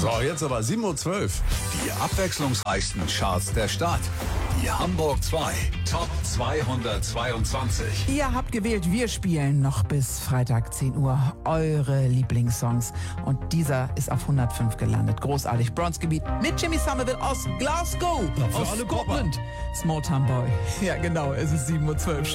So, jetzt aber 7:12 Uhr. Die abwechslungsreichsten Charts der Stadt. Die Hamburg 2 Top 222. Ihr habt gewählt, wir spielen noch bis Freitag 10 Uhr eure Lieblingssongs. Und dieser ist auf 105 gelandet. Großartig. Bronzegebiet mit Jimmy Somerville aus Glasgow. Für aus alle Scotland. Small Town Boy. Ja, genau. Es ist 7:12 Uhr.